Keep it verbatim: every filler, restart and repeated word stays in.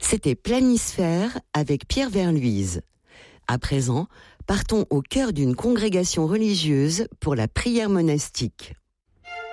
C'était Planisphère avec Pierre Verluise. À présent, partons au cœur d'une congrégation religieuse pour la prière monastique.